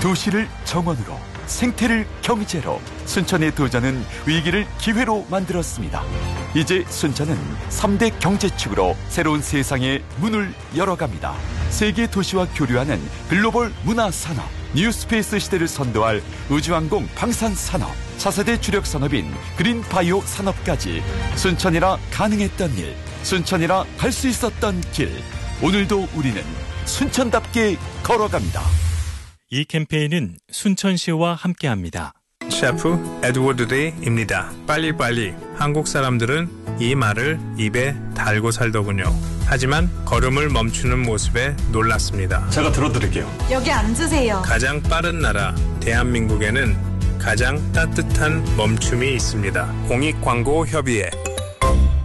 도시를 정원으로, 생태를 경제로, 순천의 도전은 위기를 기회로 만들었습니다. 이제 순천은 3대 경제축으로 새로운 세상의 문을 열어갑니다. 세계 도시와 교류하는 글로벌 문화산업, 뉴스페이스 시대를 선도할 우주항공 방산산업, 차세대 주력 산업인 그린바이오 산업까지 순천이라 가능했던 일, 순천이라 갈 수 있었던 길, 오늘도 우리는 순천답게 걸어갑니다. 이 캠페인은 순천시와 함께합니다. 셰프 에드워드 데이입니다. 빨리빨리. 한국 사람들은 이 말을 입에 달고 살더군요. 하지만 걸음을 멈추는 모습에 놀랐습니다. 제가 들어드릴게요. 여기 앉으세요. 가장 빠른 나라 대한민국에는 가장 따뜻한 멈춤이 있습니다. 공익광고협의회